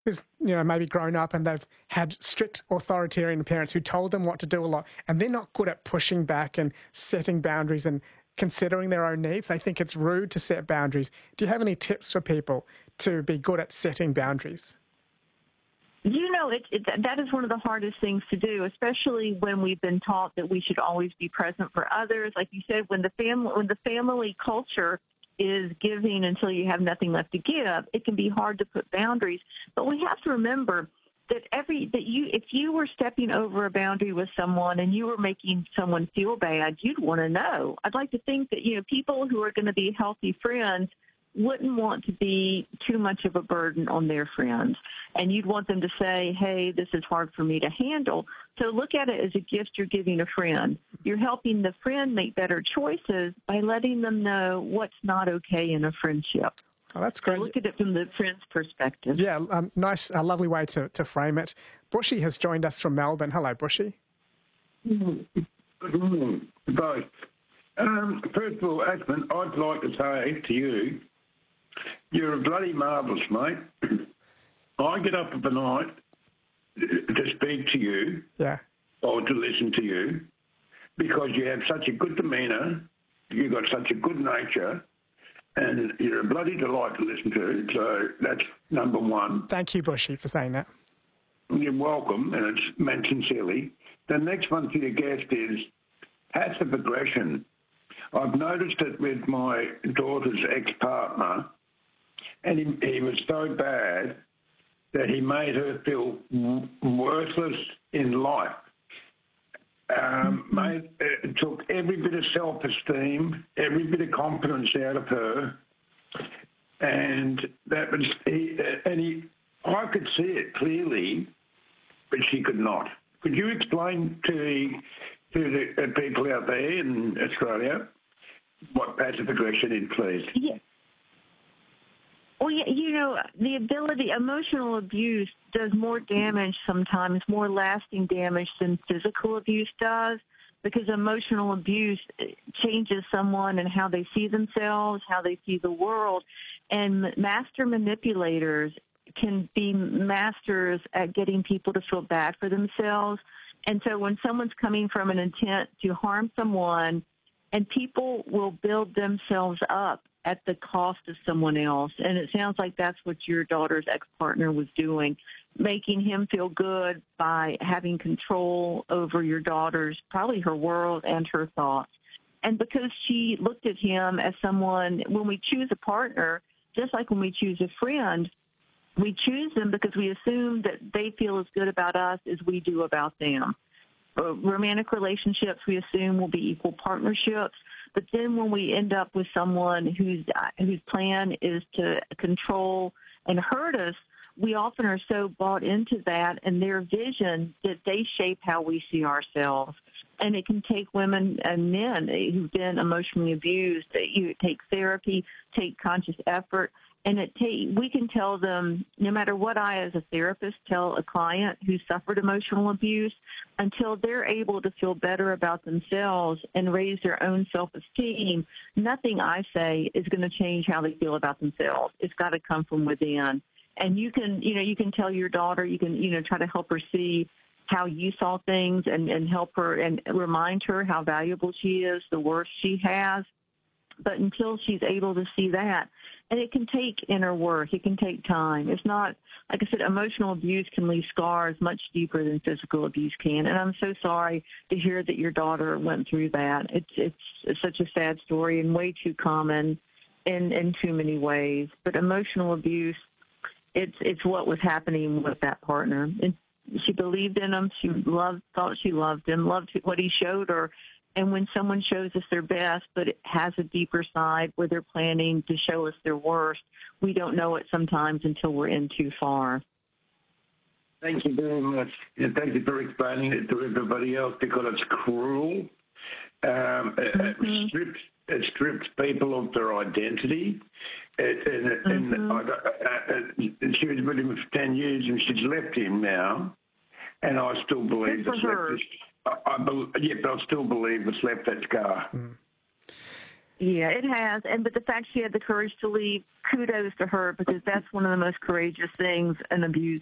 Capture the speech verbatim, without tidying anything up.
who's, you know, maybe grown up and they've had strict authoritarian parents who told them what to do a lot, and they're not good at pushing back and setting boundaries and considering their own needs. They think it's rude to set boundaries. Do you have any tips for people to be good at setting boundaries? You know, it, it, that is one of the hardest things to do, especially when we've been taught that we should always be present for others. Like you said, when the family, when the family culture is giving until you have nothing left to give, it can be hard to put boundaries. But we have to remember that every that you, if you were stepping over a boundary with someone and you were making someone feel bad, you'd want to know. I'd like to think that, you know, people who are going to be healthy friends wouldn't want to be too much of a burden on their friends. And you'd want them to say, hey, this is hard for me to handle. So look at it as a gift you're giving a friend. You're helping the friend make better choices by letting them know what's not okay in a friendship. Oh, that's great. So look at it from the friend's perspective. Yeah, um, nice, a lovely way to, to frame it. Bushy has joined us from Melbourne. Hello, Bushy. Mm-hmm. Both. Um, first of all, Ashman, I'd like to say to you, you're a bloody marvellous, mate. I get up of the night to speak to you, yeah, or to listen to you, because you have such a good demeanour, you've got such a good nature, and you're a bloody delight to listen to. So that's number one. Thank you, Bushy, for saying that. You're welcome, and it's meant sincerely. The next one for your guest is passive aggression. I've noticed it with my daughter's ex-partner, and he, he was so bad that he made her feel w- worthless in life. Um, made, it took every bit of self-esteem, every bit of confidence out of her, and that was, he, and he, I could see it clearly, but she could not. Could you explain to the, to the people out there in Australia what passive aggression is, please? Yeah. Well, yeah, you know, the ability, emotional abuse does more damage sometimes, more lasting damage than physical abuse does, because emotional abuse changes someone and how they see themselves, how they see the world. And master manipulators can be masters at getting people to feel bad for themselves. And so when someone's coming from an intent to harm someone, and people will build themselves up at the cost of someone else. And it sounds like that's what your daughter's ex-partner was doing, making him feel good by having control over your daughter's, probably her world and her thoughts. And because she looked at him as someone, when we choose a partner, just like when we choose a friend, we choose them because we assume that they feel as good about us as we do about them. Uh, romantic relationships, we assume, will be equal partnerships. But then when we end up with someone whose whose plan is to control and hurt us, we often are so bought into that and their vision that they shape how we see ourselves. And it can take women and men who've been emotionally abused. You take therapy, take conscious effort, and it take, we can tell them, no matter what I as a therapist tell a client who suffered emotional abuse, until they're able to feel better about themselves and raise their own self-esteem, nothing I say is going to change how they feel about themselves. It's got to come from within. And you can, you know, you can tell your daughter, you can, you know, try to help her see how you saw things and, and help her and remind her how valuable she is, the worth she has. But until she's able to see that, and it can take inner work, it can take time. It's not, like I said, emotional abuse can leave scars much deeper than physical abuse can. And I'm so sorry to hear that your daughter went through that. It's it's, it's such a sad story and way too common in, in too many ways. But emotional abuse, it's it's what was happening with that partner. And she believed in him. She loved, thought she loved him, loved what he showed her. And when someone shows us their best, but it has a deeper side where they're planning to show us their worst, we don't know it sometimes until we're in too far. Thank you very much. And thank you for explaining it to everybody else, because it's cruel. Um, mm-hmm. it, strips, it strips people of their identity. It, and, mm-hmm. and I, I, I, she was with him for ten years and she's left him now. And I still believe it's left this. I, I be, yeah, but I still believe it's left that scar. Mm. Yeah, it has. And but the fact she had the courage to leave, kudos to her, because that's one of the most courageous things in abuse.